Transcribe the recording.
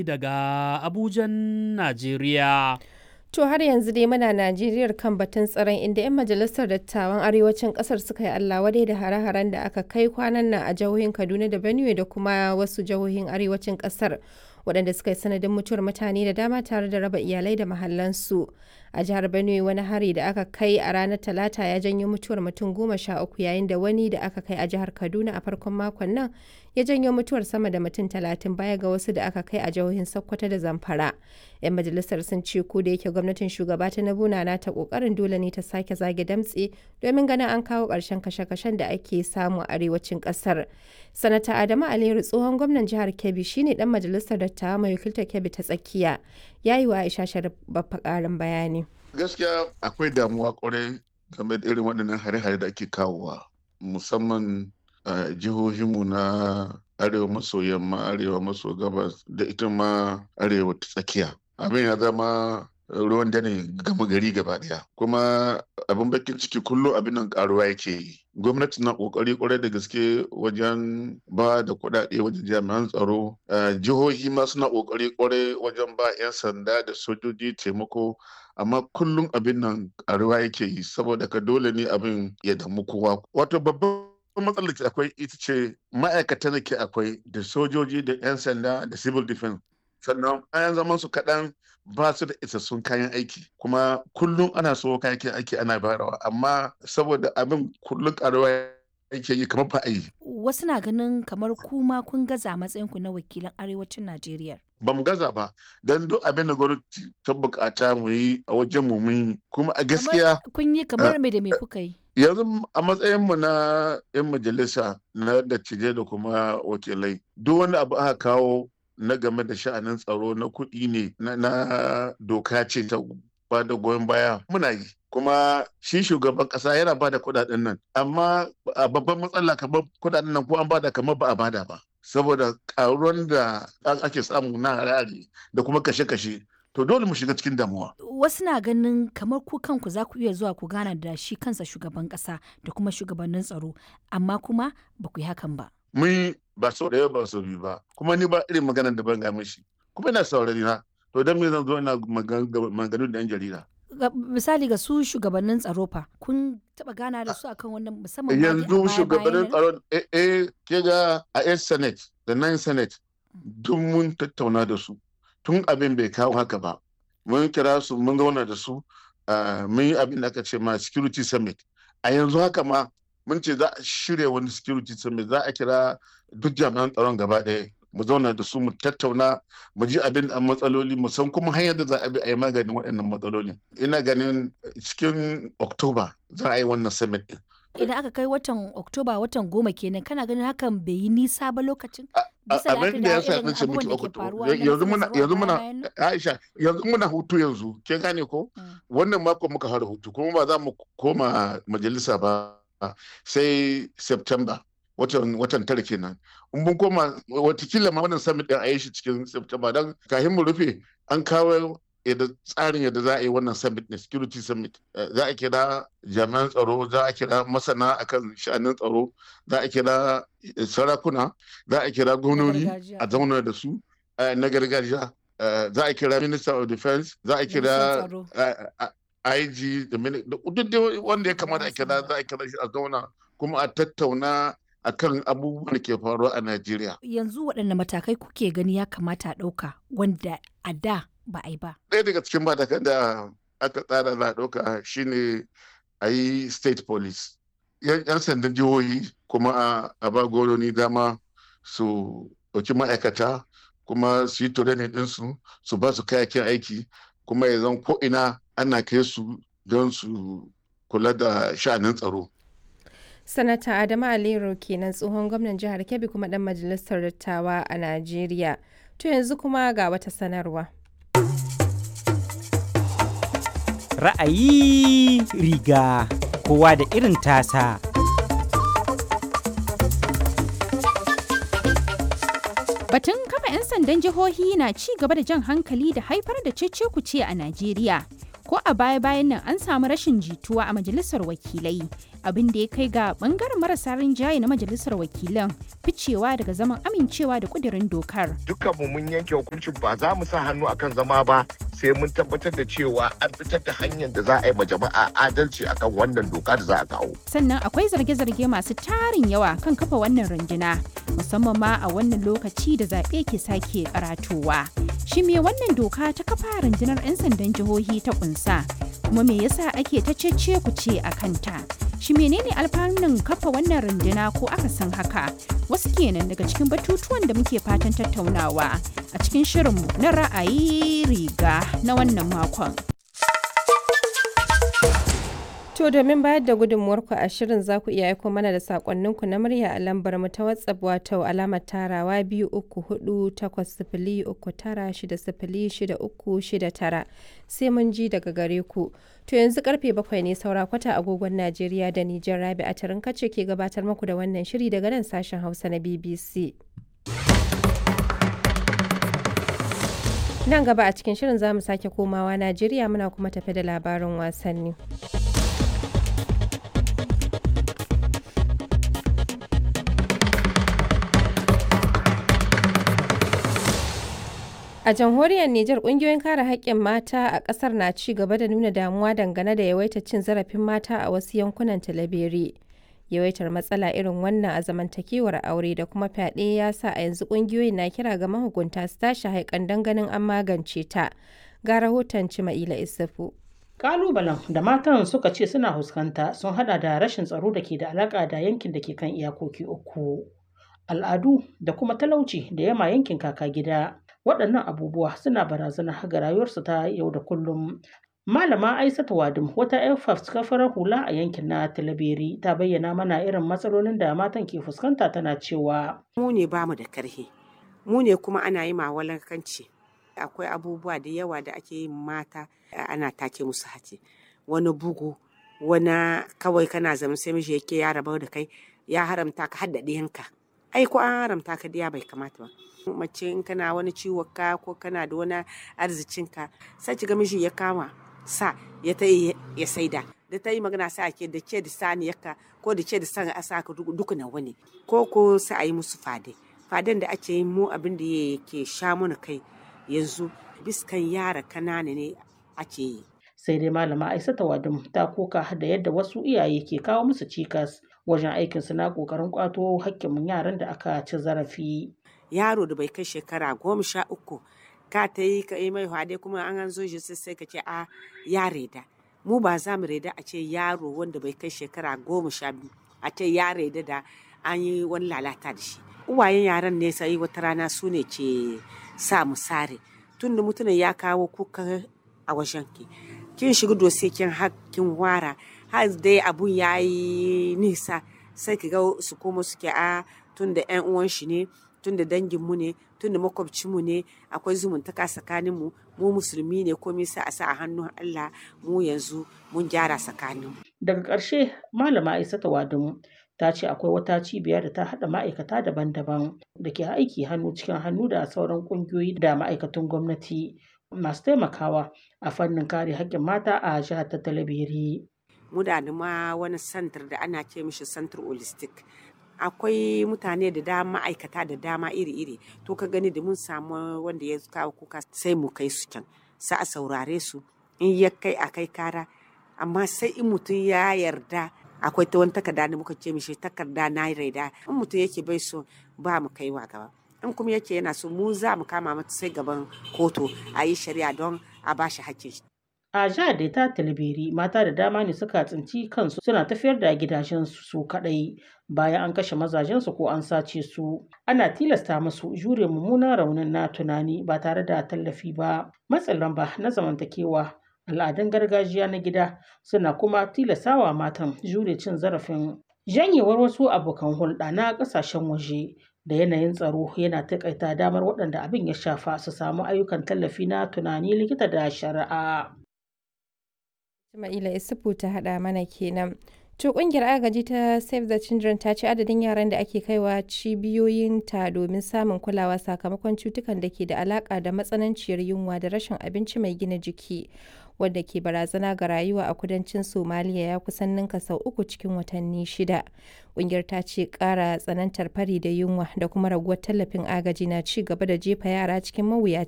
daga Abujan, Najeriya. To har yanzu dai muna Najeriyar kan batun tsaron inda 'yan majalisar dattawan arewacin kasar suka yi Allah wadai da hare-haren da aka kai kwanan nan a jihohin Kaduna da Benue da kuma wasu jihohin arewacin kasar waɗanda suka yi sanadin mutuwar mutane da dama tare da raba iyalai da mahallansu. A jihar Benue wani hari da aka kai a ranar Talata ya janyo mutuwar mutum 13 yayin da wani da aka kai a jihar Kaduna a farkon makon nan ya janyo mutuwar sama da mutum 30 baya ga wasu da aka kai a jihohin Sokoto da Zamfara. 'Yan majalisar sun ce ko da yake gwamnatin shugaba Tinubu na ta kokarin dole ne ta sake zage damtse domin ganin an kawo ƙarshen kashe-kashen da ake samu a arewacin ƙasar. Sanata Adamu Aliyu tsohon gwamnan jihar Kebbi shine dan majalisar dattawa mai wakiltar Kebbi ta tsakiya. Yayi wa Aisha Sharif babba ƙarin bayani. Gaskiya akwai damuwa kwarai game da irin waɗannan hare-hare da ake kawowa musamman a jihohinmu na arewa maso yamma, arewa maso gabas da ita ma arewa ta tsakiya. Abin ya zama ruwan dare gama gari gaba daya kuma abin bakin ciki kullum abin nan karuwa yake yi. Gwamnati na kokari kwarai da gaske wajen ba da kuɗaɗe wajen jami'an tsaro. Jihohi ma suna kokari kwarai wajen ba 'yan sanda da sojoji taimako, amma kullum abin nan karuwa yake yi saboda ka dole ne abin ya damu kowa. Wato babban matsalar da akwai ita ce ma'aikatan da ke akwai da sojoji da 'yan sanda da civil defense, sannan bayan zaman su kaɗan ba su da isassun kayan aiki kuma kullum ana so kayan aiki ana bayarwa, amma saboda abin kullum karuwa yake yi kamar ba a yi. Wasu na ganin kamar kuma kun gaza matsayinku na wakilan arewacin Najeriya. Ba mu gaza ba don duk abin da gwamnati ta bukata mu yi a wajen mu mun yi kuma a gaskiya. Kun yi kamar me da me kuka yi? Yanzu a matsayin mu na 'yan majalisa na dattijai da kuma wakilai, duk wani abu aka kawo na game da sha'anin tsaro na kuɗi ne na doka ce ta ba da goyon baya muna yi, kuma shi shugaban ƙasa yana ba da kuɗaɗen nan, amma a babban matsala kamar kuɗaɗen nan ko an bada kamar ba a bada ba saboda ƙaruwan da ake samu na harare da kuma kashe-kashe, to dole mu shiga cikin damuwa. Wasu na ganin kamar ku kanku za ku iya zuwa ku gana da shi kansa shugaban ƙasa da kuma shugabannin tsaro, amma kuma ba ku yi hakan ba. Mun ba sau da yawa ba sau biyu ba, kuma ni ba irin maganar da ban ga mishi, kuma ina saurari na, to don me zan zo ina maganganu da 'yan jarida. Misali ga su shugabannin tsaro fa kun taba gana da su akan wannan musamman yanzu shugabannin tsaro ke ga a 'yan senate da 9 senate duk mun tattauna da su tun abin bai kawo haka ba, mun kira su mun zauna da su, mun yi abin da aka ce ma security summit. A yanzu haka ma mun ce za a shirya wani security summit, za a kira duk jami'an tsaron gaba ɗaya mu zauna da su mu tattauna mu ji abin da matsaloli mu san kuma hanyar da za a bi a yi maganin waɗannan matsalolin. Ina ganin cikin Oktoba za a yi wannan summit din. Idan aka kai watan Oktoba watan 10 kenan, kana ganin hakan bai yi nisa ba lokacin? Abin da ya sa nace miki yanzu muna Aisha yanzu muna hutu yanzu, ke gane ko? Wannan mako muka fara hutu kuma ba za mu koma majalisa ba sai September, watan tara kenan. In mun koma watakila ma wannan summit din a yi shi cikin September, don kafin mu rufe an kawo tsarin yadda za a yi wannan summit ne, security summit. Za a kira jami'an tsaro, za a kira masana akan sha'anin tsaro, za a kira sarakuna, za a kira gwamnoni a zauna da su na gargajiya, za a kira minister of defense, za a kira IG da duk wanda ya kamata a kira, za a kira shi a zauna kuma a tattauna akan abubuwan da ke faruwa a Najeriya. Yanzu waɗanne matakai kuke gani ya kamata a ɗauka wanda a da ba a yi ba? Ɗaya daga cikin matakan da aka tsara za a ɗauka shine a yi state police. 'Yan sandan jihohi kuma a ba gwamnoni dama su ɗauki ma'aikata kuma su yi training ɗinsu, su ba su kayakin aiki, kuma ya zan ko'ina ana kai su don su kula da sha'anin tsaro. Sanata Adamu Aliyu kenan tsohon gwamnan jihar Kebbi kuma ɗan majalisar dattawa a Najeriya. To yanzu kuma ga wata sanarwa. Ra'ayi riga kowa da irin tasa. Batun kafa 'yan sandan jihohi na ci gaba da jan hankali da haifar da cece-kuce a Najeriya. Ko a baya-bayan nan an samu rashin jituwa a majalisar wakilai abin da ya kai ga bangaren marasa rinjaye na majalisar wakilan ficewa daga zaman amincewa da kudirin dokar. Dukkanmu mun yanke hukuncin ba za mu sa hannu akan zama ba sai mun tabbatar da cewa an fitar da hanyar da za a yi ma jama'a adalci akan wannan doka da za a kawo. Sannan akwai zarge-zarge masu tarin yawa kan kafa wannan runduna, musamman ma a wannan lokaci da zaɓe ke sake karatowa. Shi me wannan doka ta kafa rundunar 'yan sandan jihohi ta kunsa? Kuma me yasa ake ta cece ku ce a kanta? Shi menene alfanun kafa wannan runduna ko akasin haka? Wasu kenan daga cikin batutuwan da muke fatan tattaunawa a cikin shirinmu na ra'ayi riga na wannan makon. To domin bayar da gudunmuwarku a shirin za ku iya aiko mana da sakonninku na murya a lambar mu ta WhatsApp wato alamar tarawa 234 sai mun ji daga gare ku. To yanzu karfe 7 ne saura kwata agogon Najeriya da Nijar. Rabi a Tarinkace ke gabatar muku da wannan shiri daga nan sashen Hausa na BBC. Nan gaba a cikin shirin za mu sake komawa Najeriya muna kuma tafe da labarin wasanni. A jamhuriyar Nijar ƙungiyoyin kare haƙƙin mata a ƙasar na ci gaba da nuna damuwa dangane da yawaitar cin zarafin mata a wasu yankunan Talabere. Yawaitar matsala irin wannan a zamantakewar aure da kuma fyaɗe ya sa a yanzu ƙungiyoyin na kira ga mahukunta su tashi haikan don ganin an magance ta. Ga rahoton Cima'ila Isufu. Kalubalen da matan suka ce suna fuskanta sun hada da rashin tsaro da ke da alaƙa da yankin da ke kan iyakoki uku, al'adu da kuma talauci da yama yankin kaka gida. Waɗannan abubuwa suna barazana ga rayuwarsu ta yau da kullum. Malama Aisatu Wadim, wata 'yar fafutukar hula a yankin na Talabere, ta bayyana mana irin matsalolin da matan ke fuskanta tana cewa. Mu ne ba mu da karhi, mu ne kuma ana yi mawalankanci. Akwai abubuwa da yawa da ake yin mata ana take musu hace. Wani bugu, wani kawai kana zama sai miji yake ya rabar da kai ya haramta ka hadda ɗiyanka. Ai ko an haramta ka diya bai kamata ba. Mace in kana wani ciwon ka ko kana da wani arzikinka sai ki ga miji ya kama sa ya ta ya saida da ta yi magana sa ke da ke da saniyarka ko da ke da san a saka duka na wani ko sai a yi musu faden da ake yi mu abin da yake sha mana kai yanzu biskan yara kanana ne ake yi. Sai dai malama Aisata Wadum ta koka da yadda wasu iyaye ke kawo musu cikas wajen aikinsu na kokarin kwato hakkin yaran da aka ci zarafi. Yaro da bai kai shekara 13 ka ta yi ka yi mai hade kuma an zo shi sai ka ce a ya reda. Mu ba za mu reda a ce yaro wanda bai kai shekara 12 a ce ya reda da an yi wani lalata da shi. Uwayen yaran ne sai wata rana su ne ke sa mu sare tun da mutumin ya kawo kuka a wajen ki. Kin shiga dose kin hakkin wara har dai abun ya yi nisa sai ki ga su koma suke a tun da 'yan uwan shi ne tun da danginmu ne tun da makwabcinmu ne akwai zumuntaka tsakaninmu mu musulmi ne komai sai a sa a hannun Allah mu yanzu mun gyara tsakaninmu. Daga ƙarshe malama Aisatu Wadum ta ce akwai wata cibiya da ta haɗa ma'aikata daban-daban da ke aiki hannu cikin hannu da sauran ƙungiyoyi da ma'aikatan gwamnati masu taimakawa a fannin kare haƙƙin mata a jihar ta Talabere. Mu da ma wani santar da ana ce mishi santar holistic. Akwai mutane da dama ma'aikata da dama iri-iri to ka gani da mun samu wanda ya kawo kuka sai mu kai su can sai a saurare su in ya kai a kai kara amma sai in mutum ya yarda akwai ta wani takarda da muka ce mishi takarda na raida in mutum yake bai so ba mu kaiwa gaba in kuma yake yana so mu za mu kama mata sai gaban kotu a yi shari'a don a ba shi hakkin shi. A jihar da ta Talabere mata da dama ne suka tsinci kansu suna tafiyar da gidajensu su kaɗai bayan an kashe mazajensu ko an sace su. Ana tilasta musu jure mummunan raunin na tunani ba tare da tallafi ba. Matsin lamba na zamantakewa al'adun gargajiya na gida suna kuma tilastawa matan jure cin zarafin. Janyewar wasu abokan hulɗa na ƙasashen waje da yanayin tsaro yana taƙaita damar waɗanda abin ya shafa su samu ayyukan tallafi na tunani likita da shari'a. Ismaila Isufu ta haɗa mana kenan. To kungiyar agaji ta Save the Children ta ce adadin yaran da ake kaiwa cibiyoyinta domin samun kulawa sakamakon cutukan da ke da alaka da matsananciyar yunwa da rashin abinci mai gina jiki wadda ke barazana ga rayuwa a kudancin Somaliya ya kusan ninka sau 3 cikin watanni 6. Kungiyar ta ce kara tsanantar fari da yunwa da kuma raguwar tallafin agaji na ci gaba da jefa yara cikin mawuyacin